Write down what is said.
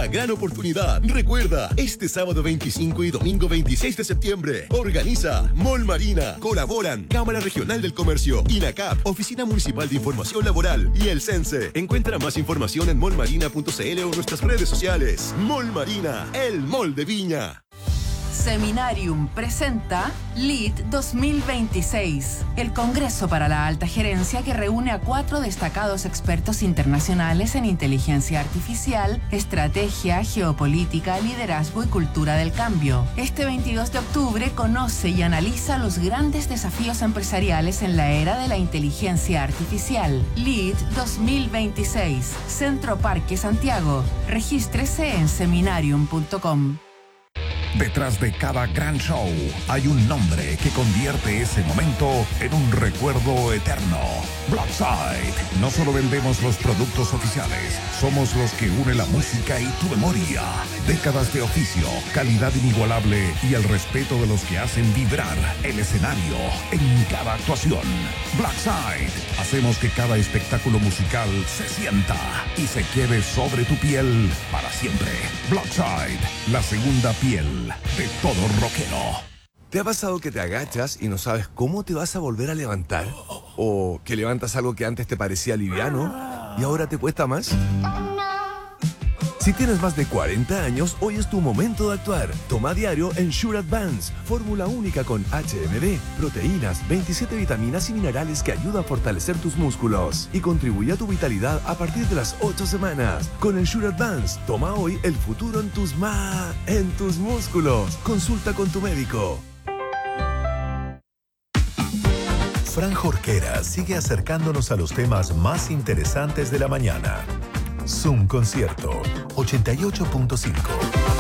una gran oportunidad. Recuerda, este sábado 25 y domingo 26 de septiembre, organiza Mall Marina. Colaboran Cámara Regional del Comercio, INACAP, Oficina Municipal de Información Laboral y el CENSE. Encuentra más información en mallmarina.cl o nuestras redes sociales. Mall Marina, el mall de Viña. Seminarium presenta LEAD 2026, el Congreso para la Alta Gerencia que reúne a 4 destacados expertos internacionales en inteligencia artificial, estrategia, geopolítica, liderazgo y cultura del cambio. Este 22 de octubre conoce y analiza los grandes desafíos empresariales en la era de la inteligencia artificial. LEAD 2026, Centro Parque Santiago. Regístrese en seminarium.com. Detrás de cada gran show hay un nombre que convierte ese momento en un recuerdo eterno. Blackside. No solo vendemos los productos oficiales, somos los que une la música y tu memoria. Décadas de oficio, calidad inigualable y el respeto de los que hacen vibrar el escenario en cada actuación. Blackside. Hacemos que cada espectáculo musical se sienta y se quede sobre tu piel para siempre. Blackside, la segunda piel de todo rockero. ¿Te ha pasado que te agachas y no sabes cómo te vas a volver a levantar? ¿O que levantas algo que antes te parecía liviano y ahora te cuesta más? Si tienes más de 40 años, hoy es tu momento de actuar. Toma diario Ensure Advance, fórmula única con HMB, proteínas, 27 vitaminas y minerales que ayuda a fortalecer tus músculos y contribuye a tu vitalidad a partir de las 8 semanas. Con Ensure Advance, toma hoy el futuro en tus músculos. Consulta con tu médico. Fran Jorquera sigue acercándonos a los temas más interesantes de la mañana. Zoom Concierto 88.5.